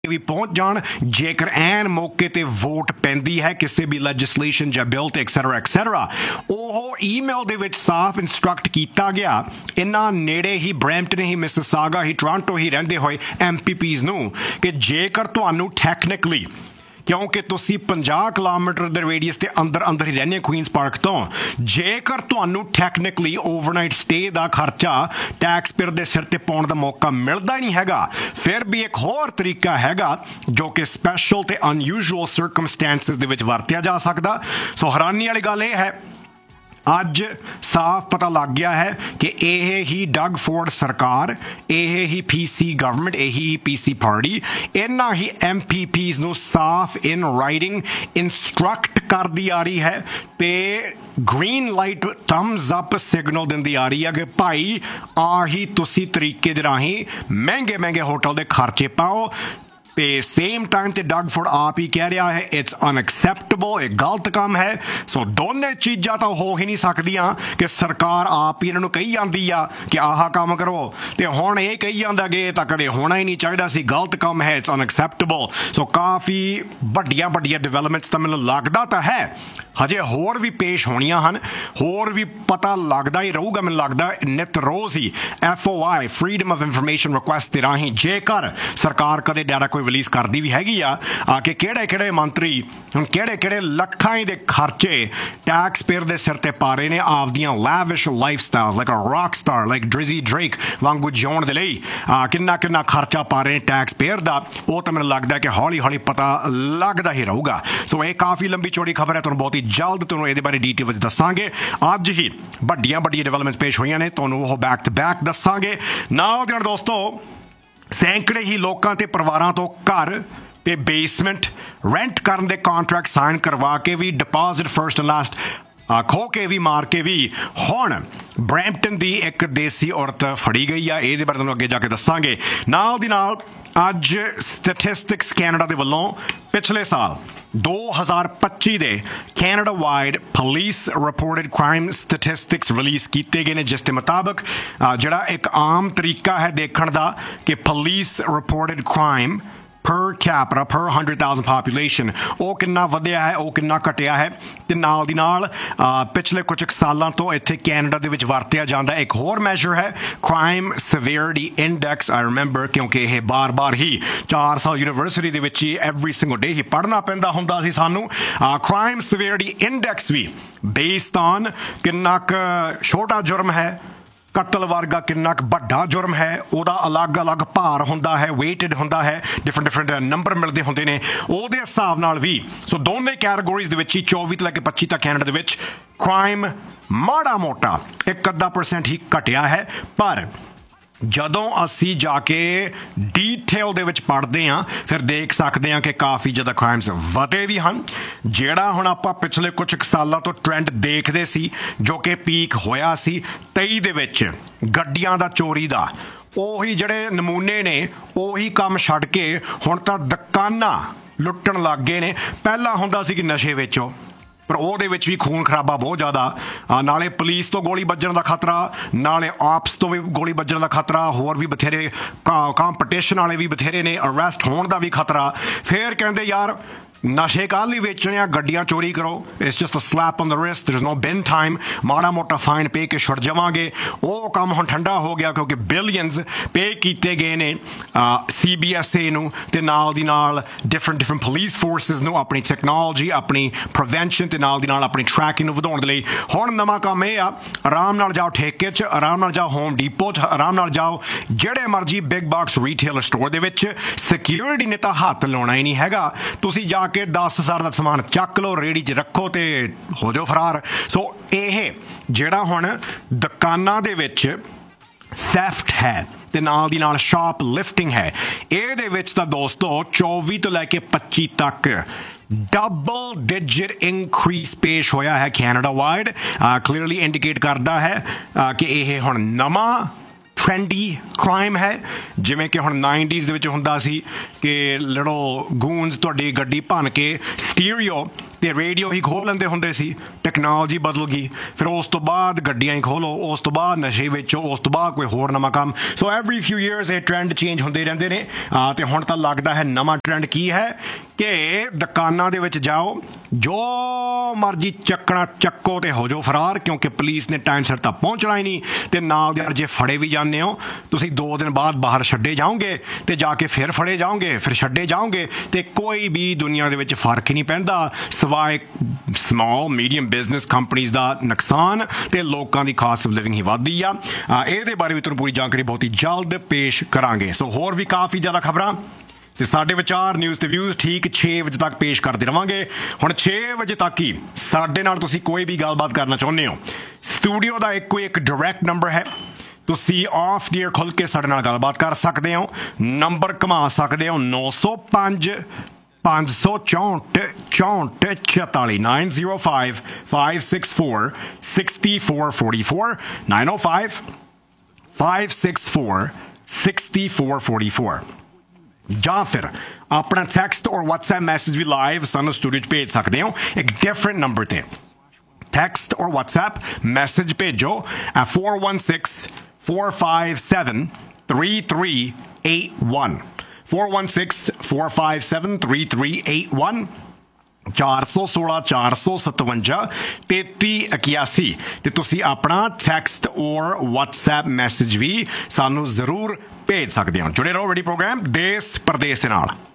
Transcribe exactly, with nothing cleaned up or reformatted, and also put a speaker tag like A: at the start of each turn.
A: ਵੀ ਪਹੁੰਚ ਜਾਣ ਜੇਕਰ ਐਨ ਮੌਕੇ ਤੇ ਵੋਟ ਪੈਂਦੀ ਹੈ ਕਿਸੇ ਵੀ ਲੈਜਿਸਲੇਸ਼ਨ ਜਾਂ ਬਿੱਲ ਤੇ ਐਕਸੈਟਰਾ ਐਕਸੈਟਰਾ ਉਹ ਈਮੇਲ ਦੇ ਵਿੱਚ ਸਾਫ਼ ਇੰਸਟਰਕਟ ਕੀਤਾ ਗਿਆ ਇਹਨਾਂ ਨੇੜੇ ਹੀ ਬਰੈਂਪਟਨ ਹੀ ਮਿਸਿਸਾਗਾ ਹੀ ਟੋਰਾਂਟੋ ਹੀ ਰਹਿੰਦੇ ਹੋਏ ਐਮ ਪੀ ਪੀਜ਼ ਨੂੰ ਕਿ ਜੇਕਰ ਤੁਹਾਨੂੰ ਟੈਕਨੀਕਲੀ ਕਿਉਂਕਿ ਤੁਸੀਂ ਪੰਜਾਹ ਕਿਲੋਮੀਟਰ ਦੇ ਰੇਡੀਅਸ ਦੇ ਅੰਦਰ ਅੰਦਰ ਹੀ ਰਹਿੰਦੇ ਕੁਈਨਸ ਪਾਰਕ ਤੋਂ ਜੇਕਰ ਤੁਹਾਨੂੰ ਟੈਕਨੀਕਲੀ ਓਵਰਨਾਈਟ ਸਟੇ ਦਾ ਖਰਚਾ ਟੈਕਸ ਪੇਅਰ ਦੇ ਸਿਰ ਤੇ ਪਾਉਣ ਦਾ ਮੌਕਾ ਮਿਲਦਾ ਹੀ ਨਹੀਂ ਹੈਗਾ ਫਿਰ ਵੀ ਇੱਕ ਹੋਰ ਤਰੀਕਾ ਹੈਗਾ ਜੋ ਕਿ ਸਪੈਸ਼ਲ ਤੇ ਅਨਯੂਜੂਅਲ ਸਰਕਮਸਟੈਂਸਿਸ ਦੇ ਵਿੱਚ ਵਰਤਿਆ ਜਾ ਸਕਦਾ ਸੋ ਹੈਰਾਨੀ ਵਾਲੀ ਗੱਲ ਇਹ ਹੈ ਅੱਜ ਸਾਫ਼ ਪਤਾ ਲੱਗ ਗਿਆ ਹੈ ਕਿ ਇਹ ਹੀ ਡਗ ਫੋਰਡ ਸਰਕਾਰ ਇਹ ਹੀ ਪੀ ਸੀ ਗਵਰਨਮੈਂਟ ਇਹੀ ਪੀ ਸੀ ਪਾਰਟੀ ਇਹਨਾਂ ਹੀ ਐਮ ਪੀ ਪੀਜ਼ ਨੂੰ ਸਾਫ਼ ਇਨ ਰਾਈਟਿੰਗ ਇੰਸਟਰਕਟ ਕਰਦੀ ਆ ਰਹੀ ਹੈ ਤੇ green light thumbs up signal ਦਿੰਦੀ ਆ ਰਹੀ ਹੈ ਕਿ ਭਾਈ ਆਹੀ ਤੁਸੀਂ ਤਰੀਕੇ ਦੇ ਰਾਹੀਂ ਮਹਿੰਗੇ ਮਹਿੰਗੇ ਹੋਟਲ ਦੇ ਖਰਚੇ ਪਾਓ ਤੇ ਸੇਮ ਟਾਈਮ ਤੇ ਡਗ ਫੋਰਡ ਆਪ ਹੀ ਕਹਿ ਰਿਹਾ ਹੈ ਇਟਸ ਅਨਐਕਸੈਪਟੇਬਲ ਇਹ ਗਲਤ ਕੰਮ ਹੈ ਸੋ ਦੋਨੇ ਚੀਜ਼ਾਂ ਤਾਂ ਹੋ ਹੀ ਨਹੀਂ ਸਕਦੀਆਂ ਕਿ ਸਰਕਾਰ ਆਪ ਹੀ ਇਹਨਾਂ ਨੂੰ ਕਹੀ ਜਾਂਦੀ ਆ ਕਿ ਆਹ ਕੰਮ ਕਰੋ ਤੇ ਹੁਣ ਇਹ ਕਹੀ ਜਾਂਦਾ ਕਿ ਇਹ ਤਾਂ ਕਦੇ ਹੋਣਾ ਹੀ ਨਹੀਂ ਚਾਹੀਦਾ ਸੀ ਗਲਤ ਕੰਮ ਹੈ ਇਟਸ ਅਨਐਕਸੈਪਟੇਬਲ ਸੋ ਕਾਫੀ ਵੱਡੀਆਂ ਵੱਡੀਆਂ ਡਿਵੈਲਪਮੈਂਟਸ ਤਾਂ ਮੈਨੂੰ ਲੱਗਦਾ ਤਾਂ ਹੈ ਹਜੇ ਹੋਰ ਵੀ ਪੇਸ਼ ਹੋਣੀਆਂ ਹਨ ਹੋਰ ਵੀ ਪਤਾ ਲੱਗਦਾ ਹੀ ਰਹੂਗਾ ਮੈਨੂੰ ਲੱਗਦਾ ਨਿਤ ਰੋਜ਼ ਹੀ F O I freedom of information request ਦੇ ਰਾਹੀਂ ਜੇਕਰ ਸਰਕਾਰ ਕਦੇ ਡਾਟਾ ਕੋਈ ਰਿਲੀਜ਼ ਕਰਦੀ ਵੀ ਹੈਗੀ ਆ ਕਿ ਕਿਹੜੇ ਕਿਹੜੇ ਮੰਤਰੀ ਹੁਣ ਕਿਹੜੇ ਕਿਹੜੇ ਲੱਖਾਂ ਹੀ ਦੇ ਖਰਚੇ ਟੈਕਸ ਪੇਅਰ ਦੇ ਸਿਰ ਤੇ ਪਾ ਰਹੇ ਨੇ ਆਪਦੀਆਂ ਲੈਵਿਸ਼ ਲਾਈਫ ਸਟਾਈਲ ਲਾਈਕ ਅ ਰੌਕ ਸਟਾਰ ਲਾਈਕ ਡ੍ਰਿਜ਼ੀ ਡ੍ਰੇਕ ਵਾਂਗੂ ਜਿਉਣ ਦੇ ਲਈ ਕਿੰਨਾ ਕਿੰਨਾ ਖਰਚਾ ਪਾ ਰਹੇ ਨੇ ਟੈਕਸ ਪੇਅਰ ਦਾ ਉਹ ਤਾਂ ਮੈਨੂੰ ਲੱਗਦਾ ਕਿ ਹੌਲੀ ਹੌਲੀ ਪਤਾ ਲੱਗਦਾ ਹੀ ਰਹੂਗਾ ਸੋ ਇਹ ਕਾਫੀ ਲੰਬੀ ਚੌੜੀ ਖਬਰ ਹੈ ਤੁਹਾਨੂੰ ਬਹੁਤ ਹੀ ਜਲਦ ਤੁਹਾਨੂੰ ਇਹਦੇ ਬਾਰੇ ਡੀਟੇਲ ਵਿੱਚ ਦੱਸਾਂਗੇ ਅੱਜ ਹੀ ਵੱਡੀਆਂ ਵੱਡੀਆਂ ਡਿਵੈਲਪਮੈਂਟਸ ਪੇਸ਼ ਹੋਈਆਂ ਨੇ ਤੁਹਾਨੂੰ ਉਹ ਬੈਕ ਟੂ ਬੈਕ ਦੱਸਾਂਗੇ ਨਾਲ ਦੇ ਨਾਲ ਦੋਸਤੋ ਸੈਂਕੜੇ ਹੀ ਲੋਕਾਂ ਤੇ ਪਰਿਵਾਰਾਂ ਤੋਂ ਘਰ ਤੇ ਬੇਸਮੈਂਟ ਰੈਂਟ ਕਰਨ ਦੇ ਕੰਟਰੈਕਟ ਸਾਈਨ ਕਰਵਾ ਕੇ ਵੀ deposit first and last kho ਕੇ ਵੀ ਮਾਰ ਕੇ ਵੀ ਹੁਣ ਬਰੈਂਪਟਨ ਦੀ ਇੱਕ ਦੇਸੀ ਔਰਤ ਫੜੀ ਗਈ ਆ ਇਹਦੇ ਬਾਰੇ ਤੁਹਾਨੂੰ ਅੱਗੇ ਜਾ ਕੇ ਦੱਸਾਂਗੇ ਨਾਲ ਦੀ ਨਾਲ ਅੱਜ ਸਟੈਟਿਸਟਿਕਸ ਕੈਨੇਡਾ ਦੇ ਵੱਲੋਂ ਪਿਛਲੇ ਸਾਲ ਦੋ ਹਜ਼ਾਰ ਪੱਚੀ ਦੇ Canada wide police reported crime statistics release ਕੀਤੇ ਗਏ ਨੇ ਜਿਸ ਦੇ ਮੁਤਾਬਕ ਜਿਹੜਾ ਇੱਕ ਆਮ ਤਰੀਕਾ ਹੈ ਦੇਖਣ ਦਾ ਕਿ police reported crime per capita per one hundred thousand population ਉਹ ਕਿੰਨਾ ਵਧਿਆ ਹੈ ਉਹ ਕਿੰਨਾ ਘਟਿਆ ਹੈ ਤੇ ਨਾਲ ਦੀ ਨਾਲ ਪਿਛਲੇ ਕੁਝ ਸਾਲਾਂ ਤੋਂ ਇੱਥੇ ਕੈਨੇਡਾ ਦੇ ਵਿੱਚ ਵਰਤਿਆ ਜਾਂਦਾ ਇੱਕ ਹੋਰ ਮੈਜਰ ਹੈ ਕ੍ਰਾਈਮ ਸਿਵੀਅਰਿਟੀ ਇੰਡੈਕਸ ਆਈ ਰਿਮੈਂਬਰ ਕਿਉਂਕਿ ਇਹ ਬਾਰ-ਬਾਰ ਹੀ ਚਾਰ ਸਾਲ ਯੂਨੀਵਰਸਿਟੀ ਦੇ ਵਿੱਚ ਹੀ ਐਵਰੀ ਸਿੰਗਲ ਡੇ ਹੀ ਪੜ੍ਹਨਾ ਪੈਂਦਾ ਹੁੰਦਾ ਸੀ ਸਾਨੂੰ crime ਸਿਵੀਅਰਿਟੀ index we based on ਕਿੰਨਾ ਕੁ ਛੋਟਾ ਜੁਰਮ ਹੈ ਕਤਲ ਵਰਗਾ ਕਿੰਨਾ ਕੁ ਵੱਡਾ ਜੁਰਮ ਹੈ ਉਹਦਾ ਅਲੱਗ-ਅਲੱਗ ਭਾਰ ਹੁੰਦਾ ਹੈ ਵੇਟਡ ਹੁੰਦਾ ਹੈ ਡਿਫਰੈਂਟ ਡਿਫਰੈਂਟ ਨੰਬਰ ਮਿਲਦੇ ਹੁੰਦੇ ਨੇ ਉਹਦੇ ਹਿਸਾਬ ਨਾਲ ਵੀ ਸੋ ਦੋਨੇ ਕੈਟਾਗੋਰੀਜ਼ ਦੇ ਵਿੱਚ ਹੀ ਚੌਵੀ ਤੋਂ ਲੈ ਕੇ ਪੱਚੀ ਤੱਕ ਕੈਨੇਡਾ ਦੇ ਵਿੱਚ ਕ੍ਰਾਈਮ ਮਾੜਾ ਮੋਟਾ ਇੱਕ ਅੱਧਾ ਪਰਸੈਂਟ ਹੀ ਘਟਿਆ ਹੈ ਪਰ ਜਦੋਂ ਅਸੀਂ ਜਾ ਕੇ ਡੀਟੇਲ ਦੇ ਵਿੱਚ ਪੜ੍ਹਦੇ ਹਾਂ ਫਿਰ ਦੇਖ ਸਕਦੇ ਹਾਂ ਕਿ ਕਾਫੀ ਜ਼ਿਆਦਾ ਕ੍ਰਾਈਮਸ ਵਧੇ ਵੀ ਹਨ ਜਿਹੜਾ ਹੁਣ ਆਪਾਂ ਪਿਛਲੇ ਕੁਝ ਸਾਲਾਂ ਤੋਂ ਟ੍ਰੈਂਡ ਦੇਖਦੇ ਸੀ ਜੋ ਕਿ ਪੀਕ ਹੋਇਆ ਸੀ ਤੇਈ ਦੇ ਵਿੱਚ ਗੱਡੀਆਂ ਦਾ ਚੋਰੀ ਦਾ ਉਹੀ ਜਿਹੜੇ ਨਮੂਨੇ ਨੇ ਉਹੀ ਕੰਮ ਛੱਡ ਕੇ ਹੁਣ ਤਾਂ ਦੁਕਾਨਾਂ ਲੁੱਟਣ ਲੱਗ ਗਏ ਨੇ ਪਹਿਲਾਂ ਹੁੰਦਾ ਸੀ ਕਿ ਨਸ਼ੇ ਵੇਚੋ ਪਰ ਉਹਦੇ ਵਿੱਚ ਵੀ ਖੂਨ ਖਰਾਬਾ ਬਹੁਤ ਜ਼ਿਆਦਾ ਨਾਲੇ ਪੁਲਿਸ ਤੋਂ ਗੋਲੀ ਵੱਜਣ ਦਾ ਖਤਰਾ ਨਾਲੇ ਆਪਸ ਤੋਂ ਵੀ ਗੋਲੀ ਵੱਜਣ ਦਾ ਖਤਰਾ ਹੋਰ ਵੀ ਬਥੇਰੇ ਕੰਪੀਟੀਸ਼ਨ ਵਾਲੇ ਵੀ ਬਥੇਰੇ ਨੇ ਅਰੈਸਟ ਹੋਣ ਦਾ ਵੀ ਖਤਰਾ ਫਿਰ ਕਹਿੰਦੇ ਯਾਰ ਨਸ਼ੇ ਕਾਹਲੀ ਵੇਚਣੇ ਆ ਗੱਡੀਆਂ ਚੋਰੀ ਕਰੋ it's just a slap on the wrist ਦੇयर is no ਬਿਨ ਟਾਈਮ ਮਾੜਾ ਮੋਟਾ ਫਾਈਨ ਪੇ ਕੇ ਛੁੱਟ ਜਾਵਾਂਗੇ ਉਹ ਕੰਮ ਹੁਣ ਠੰਡਾ ਹੋ ਗਿਆ ਕਿਉਂਕਿ ਬਿਲੀਅਨਸ ਪੇ ਕੀਤੇ ਗਏ ਨੇ ਸੀ ਬੀ ਐਸ ਏ ਨੂੰ ਤੇ ਨਾਲ ਦੀ ਨਾਲ ਡਿਫਰੈਂਟ ਡਿਫਰੈਂਟ ਪੁਲਿਸ ਫੋਰਸਿਸ ਨੂੰ ਆਪਣੀ ਟੈਕਨੋਲੋਜੀ ਆਪਣੀ ਪ੍ਰੀਵੈਂਸ਼ਨ ਤੇ ਨਾਲ ਦੀ ਨਾਲ ਆਪਣੀ ਟਰੈਕਿੰਗ ਨੂੰ ਵਧਾਉਣ ਦੇ ਲਈ ਹੁਣ ਨਵਾਂ ਕੰਮ ਇਹ ਆ ਆਰਾਮ ਨਾਲ ਜਾਓ ਠੇਕੇ 'ਚ ਆਰਾਮ ਨਾਲ ਜਾਓ ਹੋਮ ਡੀਪੋ 'ਚ ਆਰਾਮ ਨਾਲ ਜਾਓ ਜਿਹੜੇ ਮਰਜ਼ੀ ਬਿਗ ਬਾਕਸ ਰੀਟੇਲ ਸਟੋਰ ਦੇ ਵਿੱਚ ਸਿਕਿਉਰਿਟੀ ਨੇ ਤਾਂ ਹੱਥ ਲਾਉਣਾ ਹੀ ਨਹੀਂ ਹੈਗਾ ਤੁਸੀਂ ਜਾ ਕਿ ਦਸ ਹਜ਼ਾਰ ਦਾ ਸਮਾਨ ਚੱਕ ਲਓ ਰੇੜੀ 'ਚ ਰੱਖੋ ਤੇ ਹੋ ਜਾਓ ਫਰਾਰ ਸੋ ਇਹ ਜਿਹੜਾ ਹੁਣ ਦੁਕਾਨਾਂ ਦੇ ਵਿੱਚ ਥੈਫਟ ਹੈ ਤੇ ਨਾਲ ਦੀ ਨਾਲ ਸ਼ਾਪ ਲਿਫਟਿੰਗ ਹੈ ਇਹਦੇ ਵਿੱਚ ਤਾਂ ਦੋਸਤੋ ਚੌਵੀ ਤੋਂ ਲੈ ਕੇ ਪੱਚੀ ਤੱਕ ਡਬਲ ਡਿਜਿਟ ਇਨਕਰੀਸ ਪੇਸ਼ ਹੋਇਆ ਹੈ ਕੈਨੇਡਾ ਵਾਈਡ ਕਲੀਅਰਲੀ ਇੰਡੀਕੇਟ ਕਰਦਾ ਹੈ ਕਿ ਇਹ ਹੁਣ ਨਵਾਂ ਟ੍ਰੈਂਡੀ ਕ੍ਰਾਈਮ ਹੈ ਜਿਵੇਂ ਕਿ ਹੁਣ ਨਾਈਨਟੀਜ਼ ਦੇ ਵਿੱਚ ਹੁੰਦਾ ਸੀ ਕਿ ਲਿਟਲ ਗੂਨਸ ਤੁਹਾਡੀ ਗੱਡੀ ਭੰਨ ਕੇ ਸਟੀਰੀਓ ਤੇ ਰੇਡੀਓ ਹੀ ਖੋਲ ਲੈਂਦੇ ਹੁੰਦੇ ਸੀ। ਟੈਕਨੋਲੋਜੀ ਬਦਲ ਗਈ, ਫਿਰ ਉਸ ਤੋਂ ਬਾਅਦ ਗੱਡੀਆਂ ਹੀ ਖੋਲੋ, ਉਸ ਤੋਂ ਬਾਅਦ ਨਸ਼ੇ ਵੇਚੋ, ਉਸ ਤੋਂ ਬਾਅਦ ਕੋਈ ਹੋਰ ਨਵਾਂ ਕੰਮ। ਸੋ ਐਵਰੀ ਫਿਊ ਈਅਰਸ ਇਹ ਟ੍ਰੈਂਡ ਚੇਂਜ ਹੁੰਦੇ ਰਹਿੰਦੇ ਨੇ। ਤੇ ਹੁਣ ਤਾਂ ਲੱਗਦਾ ਹੈ ਨਵਾਂ ਟ੍ਰੈਂਡ ਕੀ ਹੈ ਕਿ ਦੁਕਾਨਾਂ ਦੇ ਵਿੱਚ ਜਾਓ, ਜੋ ਮਰਜ਼ੀ ਚੱਕਣਾ ਚੱਕੋ ਤੇ ਹੋ ਜਾਓ ਫਰਾਰ, ਕਿਉਂਕਿ ਪੁਲਿਸ ਨੇ ਟਾਈਮ ਸਿਰ ਤਾਂ ਪਹੁੰਚਣਾ ਹੀ ਨਹੀਂ। ਤੇ ਨਾਲ ਦੇ ਜੇ ਫੜੇ ਵੀ ਜਾਂਦੇ ਹੋ ਤੁਸੀਂ ਦੋ ਦਿਨ ਬਾਅਦ ਬਾਹਰ ਛੱਡੇ ਜਾਓਗੇ ਤੇ ਜਾ ਕੇ ਫਿਰ ਫੜੇ ਜਾਓਗੇ, ਫਿਰ ਛੱਡੇ ਜਾਓਗੇ ਤੇ ਕੋਈ ਵੀ ਦੁਨੀਆ ਦੇ ਵਿੱਚ ਫਰਕ ਹੀ ਨਹੀਂ ਪੈਂਦਾ ਸਿਵਾਏ ਸਮਾਲ ਮੀਡੀਅਮ ਬਿਜ਼ਨਸ ਕੰਪਨੀਜ਼ ਦਾ ਨੁਕਸਾਨ ਤੇ ਲੋਕਾਂ ਦੀ ਕਾਸਟ ਆਫ ਲਿਵਿੰਗ ਹੀ ਵੱਧਦੀ ਆ। ਇਹਦੇ ਬਾਰੇ ਵੀ ਤੁਹਾਨੂੰ ਪੂਰੀ ਜਾਣਕਾਰੀ ਬਹੁਤ ਹੀ ਜਲਦ ਪੇਸ਼ ਕਰਾਂਗੇ। ਸੋ ਹੋਰ ਵੀ ਕਾਫੀ ਜ਼ਿਆਦਾ ਖਬਰਾਂ ਤੇ ਸਾਡੇ ਵਿਚਾਰ ਨਿਊਜ਼ ਤੇ ਵਿਊਜ਼ ਠੀਕ ਛੇ ਵਜੇ ਤੱਕ ਪੇਸ਼ ਕਰਦੇ ਰਵਾਂਗੇ। ਹੁਣ ਛੇ ਵਜੇ ਤੱਕ ਹੀ ਸਾਡੇ ਨਾਲ ਤੁਸੀਂ ਕੋਈ ਵੀ ਗੱਲਬਾਤ ਕਰਨਾ ਚਾਹੁੰਦੇ ਹੋ, ਸਟੂਡੀਓ ਦਾ ਇੱਕੋ ਇੱਕ ਡਾਇਰੈਕਟ ਨੰਬਰ ਹੈ। ਤੁਸੀਂ ਆਫ ਦ ਏਅਰ ਖੁੱਲ੍ਹ ਕੇ ਸਾਡੇ ਨਾਲ ਗੱਲਬਾਤ ਕਰ ਸਕਦੇ ਹੋ, ਨੰਬਰ ਘੁਮਾ ਸਕਦੇ ਹੋ ਨੌ ਸੌ ਪੰਜ ਪੰਜ ਸੌ ਚੌਂਹਠ ਚੌਂਹਠ ਛਿਆਲੀ nine zero five five six four six four four four nine ਓ five five six four six four four four ਜਾਂ ਫਿਰ ਆਪਣਾ ਟੈਕਸਟ ਔਰ WhatsApp ਮੈਸੇਜ ਵੀ ਲਾਈਵ ਸਾਨੂੰ ਸਟੂਡੀਓ 'ਚ ਭੇਜ ਸਕਦੇ ਹੋ ਇੱਕ ਡਿਫਰੈਂਟ ਨੰਬਰ ਤੇ। ਟੈਕਸਟ ਔਰ WhatsApp ਮੈਸੇਜ ਭੇਜੋ at four one six four five seven three three eight one four one six four five seven three three eight one ਚਾਰ ਸੌ ਸੋਲਾਂ ਚਾਰ ਸੌ ਸਤਵੰਜਾ ਤੇਤੀ ਇਕਿਆਸੀ ਤੇ ਤੁਸੀਂ ਆਪਣਾ ਟੈਕਸਟ ਔਰ WhatsApp ਮੈਸੇਜ ਵੀ ਸਾਨੂੰ ਜ਼ਰੂਰ ਭੇਜ ਸਕਦੇ ਹੋ। ਜੁੜੇ ਰਹੋ ਰੇਡੀ ਪ੍ਰੋਗਰਾਮ ਦੇਸ਼ ਪ੍ਰਦੇਸ਼ ਦੇ ਨਾਲ।